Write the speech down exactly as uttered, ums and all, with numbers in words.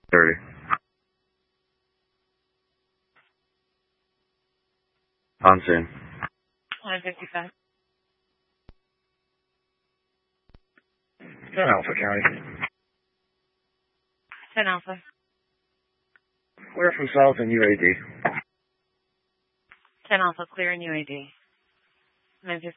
thirty. On scene. one fifty-five. ten Alpha County. ten Alpha. Clear from south in U A D. ten Alpha, clear in U A D. nine fifty.